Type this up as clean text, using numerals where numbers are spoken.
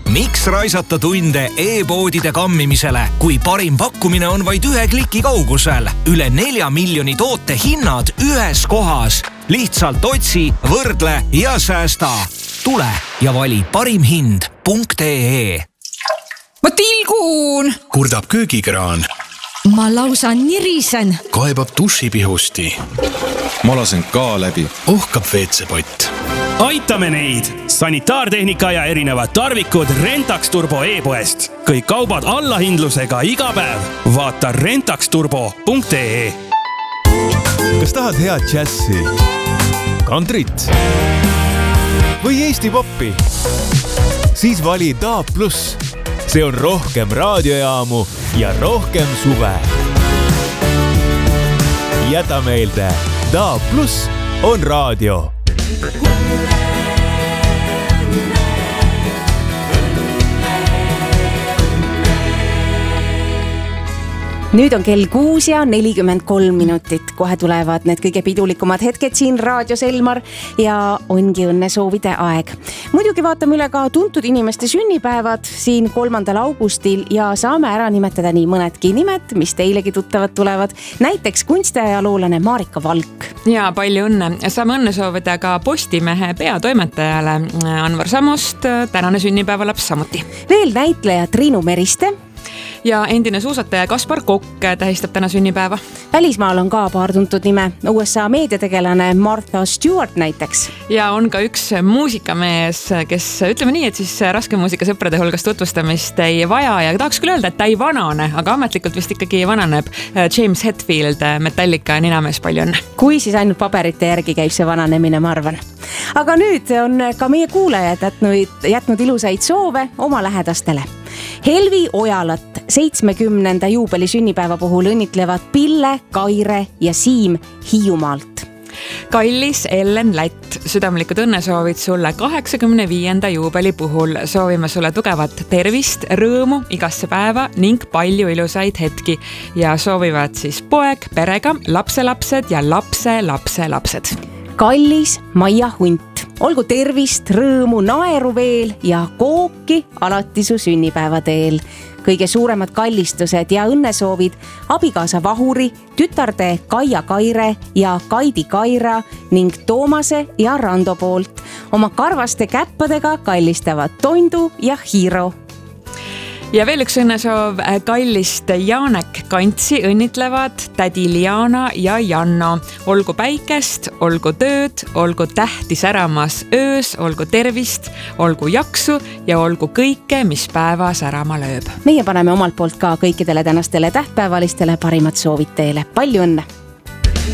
Miks raisata tunde e-poodide kammimisele, kui parim pakkumine on vaid 1 kliki kaugusel? Üle 4 miljoni toote hinnad ühes kohas. Lihtsalt otsi, võrdle ja säästa. Tule ja vali parimhind.ee. Ma tilgun! Kurdab köögikraan. Ma lausa nirisen. Kaebab dušipihusti. Ma lasen ka läbi. Ohkab WC-pott. Aitame neid! Sanitaartehnika ja erinevad tarvikud Rentax Turbo e-poest. Kõik kaubad allahindlusega iga päev. Vaata rentaxturbo.ee. Kas tahad head džässi, kantrit või Eesti poppi? Siis vali DAB+. See on rohkem raadiojaamu ja rohkem suve. Jäta meelde, DAB+ on raadio. Nüüd on kell 6:43 minutit. Kohe tulevad need kõige pidulikumad hetked siin raadios Elmar ja ongi õnnesoovide aeg. Muidugi vaatame üle ka tuntud inimeste sünnipäevad siin 3. augustil ja saame ära nimetada nii mõnedki nimed, mis teilegi tuttavad tulevad. Näiteks kunstiajaloolane Marika Valk. Ja palju õnne. Saame õnne soovida ka Postimehe peatoimetajale Anvar Samost. Tänane sünnipäevalaps samuti. Veel näitleja Triinu Meriste. Ja endine suusataja Kaspar Kokk tähistab täna sünnipäeva. Välismaal on ka paar tuntud nime. USA meediategelane Martha Stewart näiteks. Ja on ka üks muusikamees, kes ütleme nii, et siis raske muusikasõprade hulgas tutvustamist ei vaja ja tahaks küll öelda, et ta ei vanane, aga ametlikult vist ikkagi vananeb. James Hetfield, Metallica ninamees, palju õnne. Kui siis ainult paberite järgi käib see vananemine, ma arvan. Aga nüüd on ka meie kuulajad jätnud ilusaid soove oma lähedastele. Helvi Ojalat 70. juubeli sünnipäeva puhul õnnitlevad Pille, Kaire ja Siim Hiiumaalt. Kallis Ellen Lätt, südamlikud õnnesoovid sulle 85. juubeli puhul. Soovime sulle tugevat tervist, rõõmu igasse päeva ning palju ilusaid hetki. Ja soovivad siis poeg, perega, lapselapsed ja lapselapselapsed. Kallis Maia Hunt. Olgu tervist, rõõmu, naeru veel ja kooki alati su sünnipäeva teel. Kõige suuremad kallistused ja õnnesoovid abikaasa Vahuri, tütarde Kaia Kaire ja Kaidi Kaira ning Toomase ja Rando poolt. Oma karvaste käppadega kallistavad Tondu ja Hiiro. Ja veel üks õnnesoov, kallist Jaanek Kantsi õnnitlevad tädi Liana ja Janno. Olgu päikest, olgu tööd, olgu tähti säramas öös, olgu tervist, olgu jaksu ja olgu kõike, mis päeva särama lööb. Meie paneme omalt poolt ka kõikidele tänastele tähtpäevalistele parimad soovid teile. Palju õnne!